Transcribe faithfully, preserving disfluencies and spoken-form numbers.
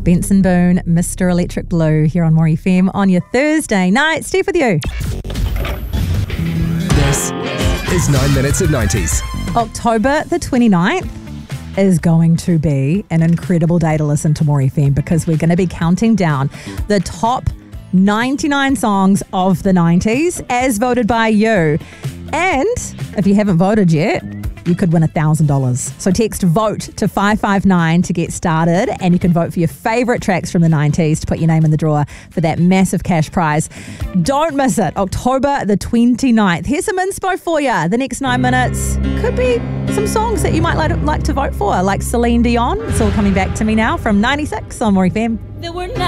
Benson Boone, Mister Electric Blue here on More F M on your Thursday night. Steve with you. This is nine minutes of nineties. October the twenty-ninth is going to be an incredible day to listen to More F M because we're going to be counting down the top ninety-nine songs of the nineties as voted by you. And if you haven't voted yet, you could win one thousand dollars. So text VOTE to five five nine to get started, and you can vote for your favourite tracks from the nineties to put your name in the draw for that massive cash prize. Don't miss it. October the twenty-ninth. Here's some inspo for you. The next nine minutes could be some songs that you might like, like to vote for, like Celine Dion. It's all coming back to me now from ninety-six on More F M. There were